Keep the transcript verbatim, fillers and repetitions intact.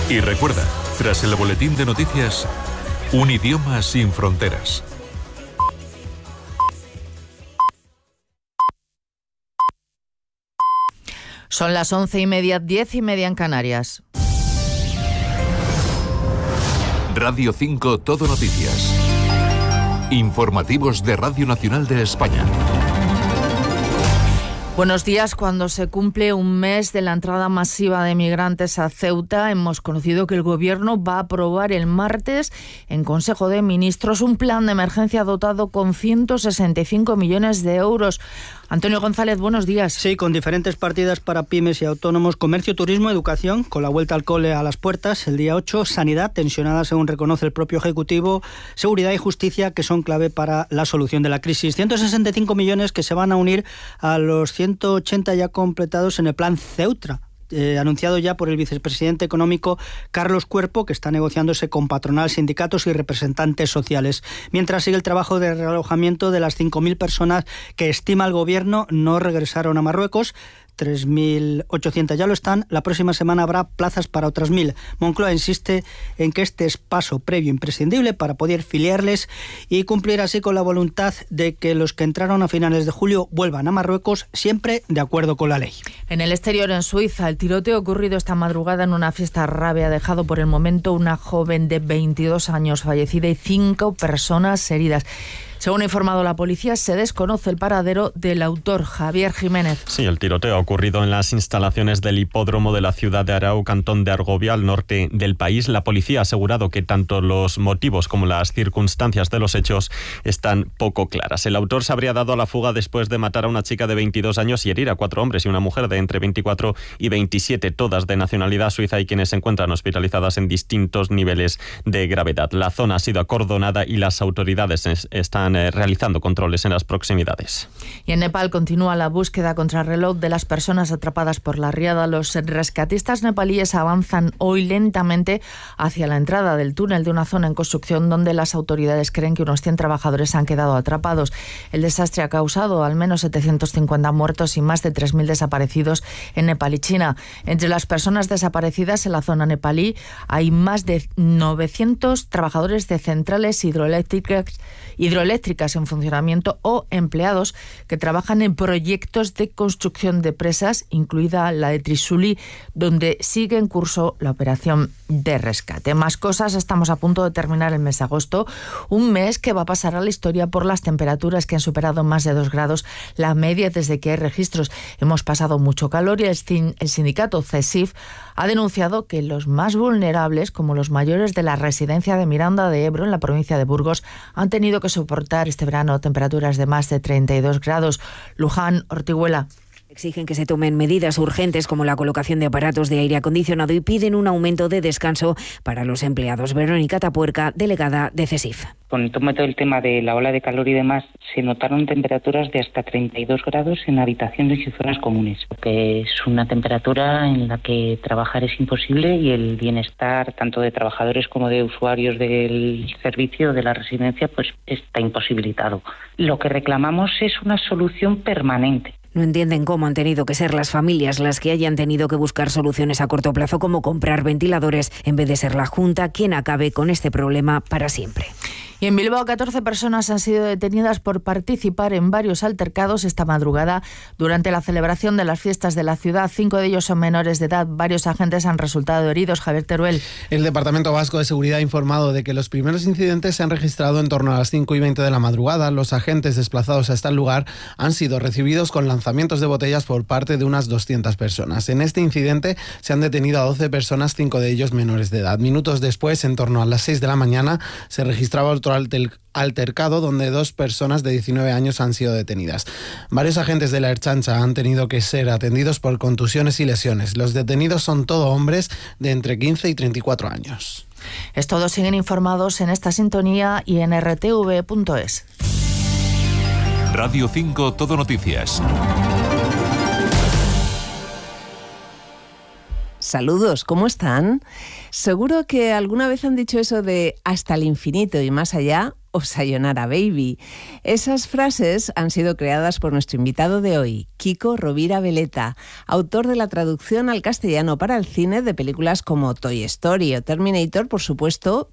Y recuerda, tras el boletín de noticias, un idioma sin fronteras. Son las once y media, diez y media en Canarias. Radio cinco Todo Noticias. Informativos de Radio Nacional de España. Buenos días. Cuando se cumple un mes de la entrada masiva de migrantes a Ceuta, hemos conocido que el Gobierno va a aprobar el martes en Consejo de Ministros un plan de emergencia dotado con ciento sesenta y cinco millones de euros. Antonio González, buenos días. Sí, con diferentes partidas para pymes y autónomos, comercio, turismo, educación, con la vuelta al cole a las puertas, el día ocho, sanidad, tensionada según reconoce el propio Ejecutivo, seguridad y justicia, que son clave para la solución de la crisis. ciento sesenta y cinco millones que se van a unir a los ciento ochenta ya completados en el plan Ceuta. Eh, anunciado ya por el vicepresidente económico Carlos Cuerpo, que está negociándose con patronal, sindicatos y representantes sociales. Mientras sigue el trabajo de realojamiento de las cinco mil personas que estima el Gobierno no regresaron a Marruecos. tres mil ochocientas ya lo están. La próxima semana habrá plazas para otras mil. Moncloa insiste en que este es paso previo imprescindible para poder filiarles y cumplir así con la voluntad de que los que entraron a finales de julio vuelvan a Marruecos, siempre de acuerdo con la ley. En el exterior, en Suiza, el tiroteo ocurrido esta madrugada en una fiesta árabe ha dejado por el momento una joven de veintidós años fallecida y cinco personas heridas. Según ha informado la policía, se desconoce el paradero del autor, Javier Jiménez. Sí, el tiroteo ha ocurrido en las instalaciones del hipódromo de la ciudad de Arau, cantón de Argovia, al norte del país. La policía ha asegurado que tanto los motivos como las circunstancias de los hechos están poco claras. El autor se habría dado a la fuga después de matar a una chica de veintidós años y herir a cuatro hombres y una mujer de entre veinticuatro y veintisiete, todas de nacionalidad suiza y quienes se encuentran hospitalizadas en distintos niveles de gravedad. La zona ha sido acordonada y las autoridades están realizando controles en las proximidades. Y en Nepal continúa la búsqueda contrarreloj de las personas atrapadas por la riada. Los rescatistas nepalíes avanzan hoy lentamente hacia la entrada del túnel de una zona en construcción donde las autoridades creen que unos cien trabajadores han quedado atrapados. El desastre ha causado al menos setecientos cincuenta muertos y más de tres mil desaparecidos en Nepal y China. Entre las personas desaparecidas en la zona nepalí hay más de novecientos trabajadores de centrales hidroeléctricas hidroeléctricas en funcionamiento o empleados que trabajan en proyectos de construcción de presas, incluida la de Trisuli, donde sigue en curso la operación de rescate. Más cosas, estamos a punto de terminar el mes de agosto, un mes que va a pasar a la historia por las temperaturas que han superado más de dos grados la media desde que hay registros. Hemos pasado mucho calor y el, el sindicato CESIF ha denunciado que los más vulnerables, como los mayores de la residencia de Miranda de Ebro, en la provincia de Burgos, han tenido que soportar este verano temperaturas de más de treinta y dos grados. Luján, Ortiguela. Exigen que se tomen medidas urgentes como la colocación de aparatos de aire acondicionado y piden un aumento de descanso para los empleados. Verónica Tapuerca, delegada de CESIF. Con todo el tema de la ola de calor y demás, se notaron temperaturas de hasta treinta y dos grados en habitaciones y zonas comunes, que es una temperatura en la que trabajar es imposible y el bienestar tanto de trabajadores como de usuarios del servicio de la residencia pues está imposibilitado. Lo que reclamamos es una solución permanente. No entienden cómo han tenido que ser las familias las que hayan tenido que buscar soluciones a corto plazo, como comprar ventiladores, en vez de ser la Junta quien acabe con este problema para siempre. Y en Bilbao, catorce personas han sido detenidas por participar en varios altercados esta madrugada durante la celebración de las fiestas de la ciudad. Cinco de ellos son menores de edad. Varios agentes han resultado heridos. Javier Teruel. El Departamento Vasco de Seguridad ha informado de que los primeros incidentes se han registrado en torno a las cinco y veinte de la madrugada. Los agentes desplazados hasta el lugar han sido recibidos con lanzamientos de botellas por parte de unas doscientas personas. En este incidente se han detenido a doce personas, cinco de ellos menores de edad. Minutos después, en torno a las seis de la mañana, se registraba otro altercado donde dos personas de diecinueve años han sido detenidas. Varios agentes de la Ertzaintza han tenido que ser atendidos por contusiones y lesiones. Los detenidos son todo hombres de entre quince y treinta y cuatro años. Es todo. Siguen informados en esta sintonía y en r t v punto es. Radio cinco Todo Noticias. Saludos, ¿cómo están? Seguro que alguna vez han dicho eso de hasta el infinito y más allá, o sayonara baby. Esas frases han sido creadas por nuestro invitado de hoy, Kiko Rovira Veleta, autor de la traducción al castellano para el cine de películas como Toy Story o Terminator, por supuesto,